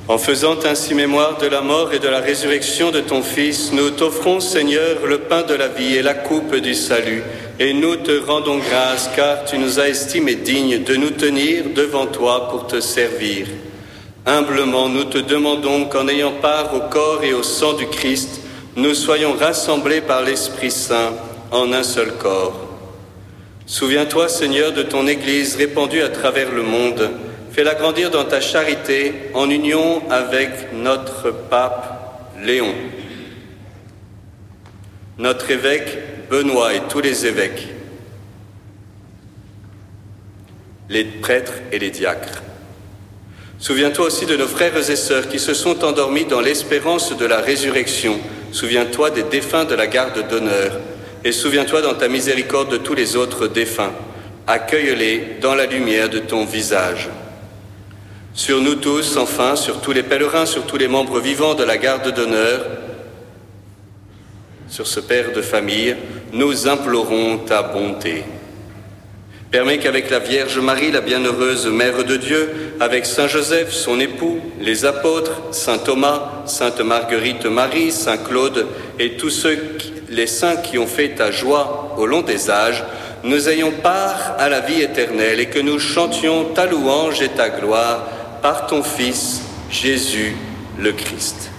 En faisant ainsi mémoire de la mort et de la résurrection de ton Fils, nous t'offrons, Seigneur, le pain de la vie et la coupe du salut. Et nous te rendons grâce, car tu nous as estimés dignes de nous tenir devant toi pour te servir. Humblement, nous te demandons qu'en ayant part au corps et au sang du Christ, nous soyons rassemblés par l'Esprit Saint en un seul corps. Souviens-toi, Seigneur, de ton Église répandue à travers le monde. Fais-la grandir dans ta charité en union avec notre pape Léon, notre évêque Benoît et tous les évêques, les prêtres et les diacres. Souviens-toi aussi de nos frères et sœurs qui se sont endormis dans l'espérance de la résurrection. Souviens-toi des défunts de la garde d'honneur et souviens-toi dans ta miséricorde de tous les autres défunts. Accueille-les dans la lumière de ton visage. Sur nous tous, enfin, sur tous les pèlerins, sur tous les membres vivants de la garde d'honneur, sur ce père de famille, nous implorons ta bonté. Permets qu'avec la Vierge Marie, la bienheureuse Mère de Dieu, avec Saint Joseph, son époux, les apôtres, Saint Thomas, Sainte Marguerite Marie, Saint Claude et tous les saints qui ont fait ta joie au long des âges, nous ayons part à la vie éternelle et que nous chantions ta louange et ta gloire par ton Fils, Jésus le Christ.